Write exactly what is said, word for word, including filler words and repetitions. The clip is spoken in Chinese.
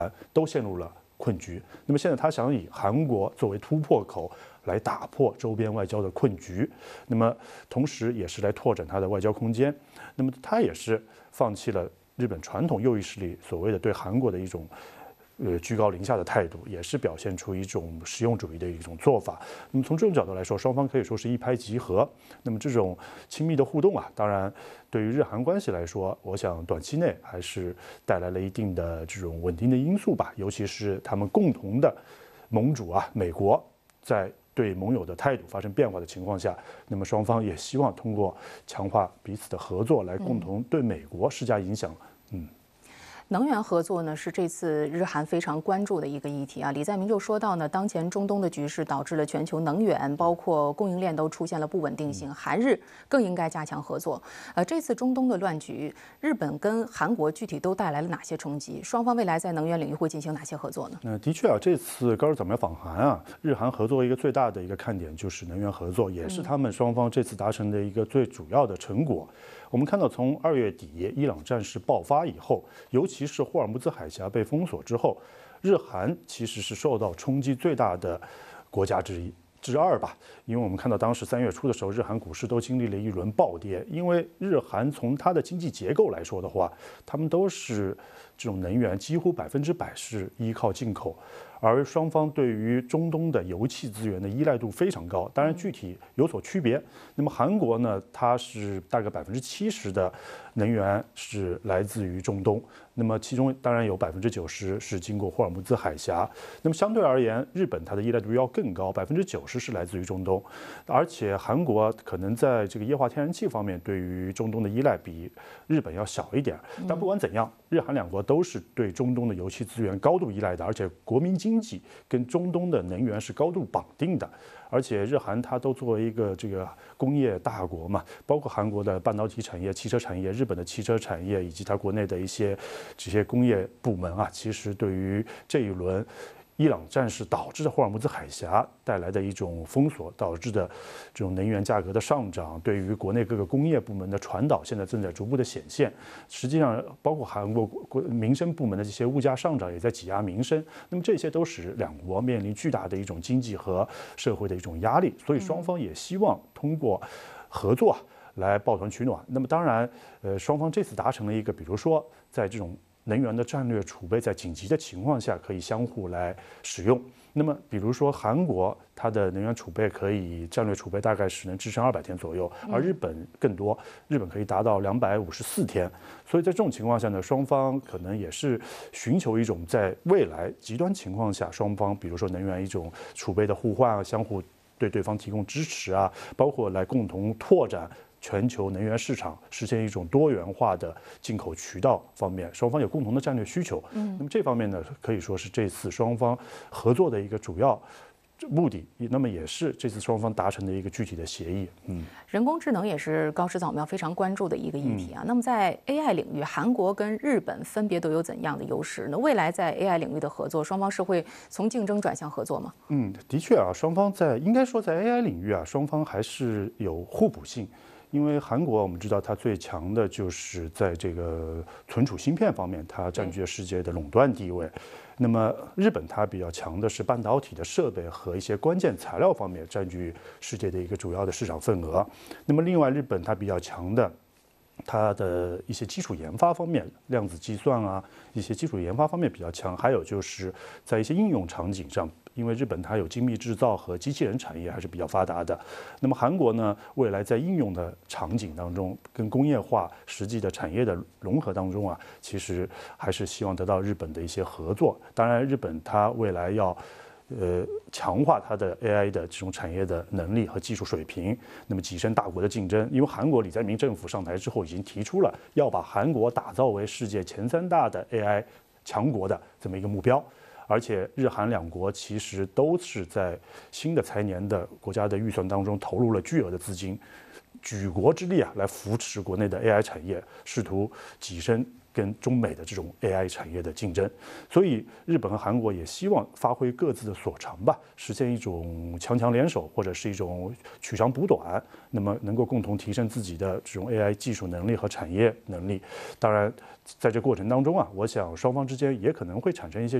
都陷入了困局。那么现在他想以韩国作为突破口来打破周边外交的困局，那么同时也是来拓展他的外交空间。那么他也是放弃了日本传统右翼势力所谓的对韩国的一种呃居高临下的态度，也是表现出一种实用主义的一种做法。那么从这种角度来说，双方可以说是一拍即合。那么这种亲密的互动啊，当然对于日韩关系来说，我想短期内还是带来了一定的这种稳定的因素吧。尤其是他们共同的盟主啊，美国在对盟友的态度发生变化的情况下，那么双方也希望通过强化彼此的合作，来共同对美国施加影响。嗯。 能源合作呢是这次日韩非常关注的一个议题啊。李在明就说到呢，当前中东的局势导致了全球能源包括供应链都出现了不稳定性，韩日更应该加强合作。呃，这次中东的乱局，日本跟韩国具体都带来了哪些冲击？双方未来在能源领域会进行哪些合作呢？ 嗯、呃，的确啊，这次高市早苗访韩啊，日韩合作一个最大的一个看点就是能源合作，也是他们双方这次达成的一个最主要的成果。我们看到，从二月底伊朗战事爆发以后，尤其是霍尔木兹海峡被封锁之后，日韩其实是受到冲击最大的国家之一。之二吧，因为我们看到当时三月初的时候，日韩股市都经历了一轮暴跌。因为日韩从它的经济结构来说的话，他们都是这种能源几乎百分之百是依靠进口，而双方对于中东的油气资源的依赖度非常高。当然具体有所区别。那么韩国呢，它是大概百分之七十的能源是来自于中东，那么其中当然有百分之九十是经过霍尔木兹海峡。那么相对而言，日本它的依赖度要更高，百分之九十是来自于中东，而且韩国可能在这个液化天然气方面对于中东的依赖比日本要小一点。但不管怎样，日韩两国都是对中东的油气资源高度依赖的，而且国民经济跟中东的能源是高度绑定的。而且日韩它都作为一个这个工业大国嘛，包括韩国的半导体产业、汽车产业、日本的汽车产业以及它国内的一些这些工业部门啊，其实对于这一轮伊朗战事导致的霍尔木兹海峡带来的一种封锁导致的这种能源价格的上涨，对于国内各个工业部门的传导，现在正在逐步的显现。实际上，包括韩国国民生部门的这些物价上涨，也在挤压民生。那么这些都使两国面临巨大的一种经济和社会的一种压力。所以双方也希望通过合作来抱团取暖。那么当然，呃，双方这次达成了一个，比如说在这种能源的战略储备在紧急的情况下可以相互来使用。那么比如说韩国它的能源储备可以战略储备大概是能支撑二百天左右，而日本更多，日本可以达到两百五十四天。所以在这种情况下呢，双方可能也是寻求一种在未来极端情况下，双方比如说能源一种储备的互换啊，相互对对方提供支持啊，包括来共同拓展全球能源市场，实现一种多元化的进口渠道方面，双方有共同的战略需求。嗯，那么这方面呢，可以说是这次双方合作的一个主要目的，那么也是这次双方达成的一个具体的协议。嗯， 人工智能也是高市早苗非常关注的一个议题啊。嗯、那么在 A I 领域，韩国跟日本分别都有怎样的优势呢？未来在 A I 领域的合作，双方是会从竞争转向合作吗？ 嗯，的确啊，双方在应该说在 A I 领域啊，双方还是有互补性。因为韩国我们知道它最强的就是在这个存储芯片方面，它占据了世界的垄断地位。那么日本它比较强的是半导体的设备和一些关键材料方面，占据世界的一个主要的市场份额。那么另外日本它比较强的，它的一些基础研发方面，量子计算啊，一些基础研发方面比较强。还有就是在一些应用场景上，因为日本它有精密制造和机器人产业还是比较发达的。那么韩国呢，未来在应用的场景当中，跟工业化实际的产业的融合当中啊，其实还是希望得到日本的一些合作。当然，日本它未来要呃，强化它的 A I 的这种产业的能力和技术水平，那么跻身大国的竞争。因为韩国李在明政府上台之后，已经提出了要把韩国打造为世界前三大的 A I 强国的这么一个目标。而且日韩两国其实都是在新的财年的国家的预算当中投入了巨额的资金，举国之力啊，来扶持国内的 A I 产业，试图跻身跟中美的这种 A I 产业的竞争。所以日本和韩国也希望发挥各自的所长吧，实现一种强强联手，或者是一种取长补短，那么能够共同提升自己的这种 A I 技术能力和产业能力。当然，在这过程当中啊，我想双方之间也可能会产生一些